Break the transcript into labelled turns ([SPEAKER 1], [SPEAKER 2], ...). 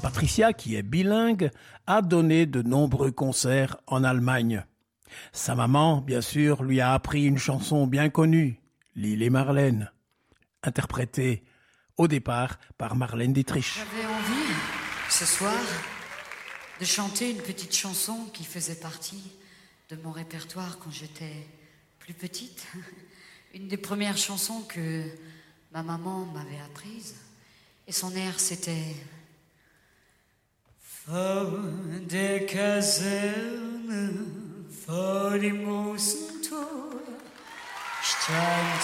[SPEAKER 1] Patricia, qui est bilingue, a donné de nombreux concerts en Allemagne. Sa maman, bien sûr, lui a appris une chanson bien connue, Lille et Marlène, interprétée au départ par Marlène Dietrich.
[SPEAKER 2] J'avais envie, ce soir, de chanter une petite chanson qui faisait partie de mon répertoire quand j'étais plus petite. Une des premières chansons que ma maman m'avait apprises. Et son air, c'était... Vor der Kaserne, vor dem großen Tor, stand